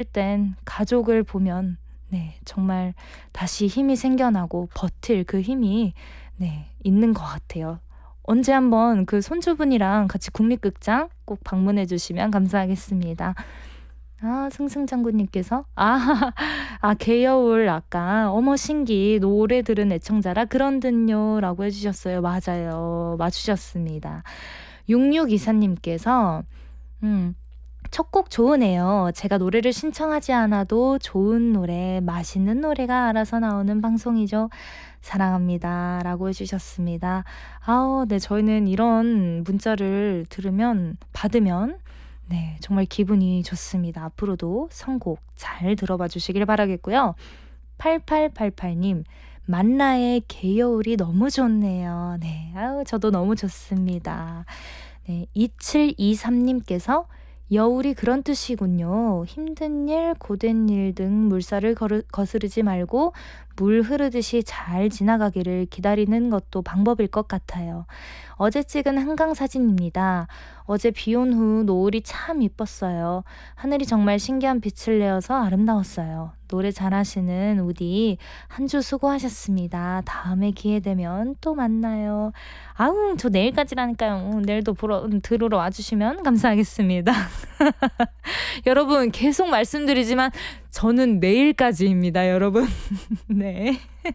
땐 가족을 보면 네, 정말 다시 힘이 생겨나고 버틸 그 힘이 네, 있는 것 같아요. 언제 한번 그 손주분이랑 같이 국립극장 꼭 방문해 주시면 감사하겠습니다. 승승장구님께서 개여울 아까 어머 신기 노래 들은 애청자라 그런 듯요 라고 해주셨어요. 맞아요. 맞추셨습니다. 6624님께서 첫 곡 좋으네요. 제가 노래를 신청하지 않아도 좋은 노래, 맛있는 노래가 알아서 나오는 방송이죠. 사랑합니다. 라고 해주셨습니다. 네, 저희는 이런 문자를 받으면 네, 정말 기분이 좋습니다. 앞으로도 선곡 잘 들어봐 주시길 바라겠고요. 8888님, 만나의 개여울이 너무 좋네요. 네, 저도 너무 좋습니다. 네, 2723님께서 여울이 그런 뜻이군요. 힘든 일, 고된 일 등 물살을 거스르지 말고 물 흐르듯이 잘 지나가기를 기다리는 것도 방법일 것 같아요. 어제 찍은 한강 사진입니다. 어제 비 온 후 노을이 참 이뻤어요. 하늘이 정말 신기한 빛을 내어서 아름다웠어요. 노래 잘하시는 우디 한 주 수고하셨습니다. 다음에 기회 되면 또 만나요. 저 내일까지라니까요. 내일도 들으러 와주시면 감사하겠습니다. 여러분 계속 말씀드리지만 저는 내일까지입니다, 여러분. 네.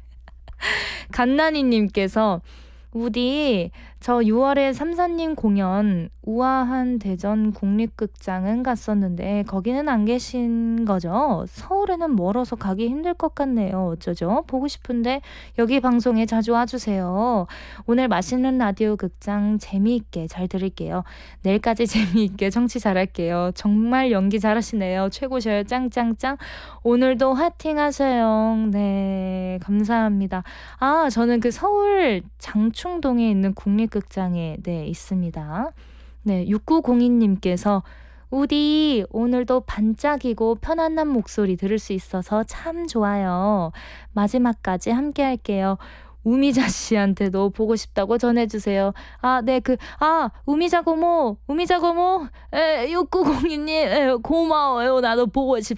갓나니님께서 우디 저 6월에 삼사님 공연 우아한 대전 국립극장은 갔었는데 거기는 안 계신 거죠? 서울에는 멀어서 가기 힘들 것 같네요. 어쩌죠? 보고 싶은데 여기 방송에 자주 와주세요. 오늘 맛있는 라디오 극장 재미있게 잘 들을게요. 내일까지 재미있게 청취 잘할게요. 정말 연기 잘하시네요. 최고셔요. 짱짱짱. 오늘도 화이팅 하세요. 네, 감사합니다. 저는 그 서울 장충동에 있는 국립극장에 네, 있습니다. 네, 6902님께서 우디 오늘도 반짝이고 편안한 목소리 들을 수 있어서 참 좋아요. 마지막까지 함께 할게요. 우미자 씨한테도 보고 싶다고 전해주세요. 네, 우미자 고모, 6902님, 고마워요. 나도 보고 싶습니다.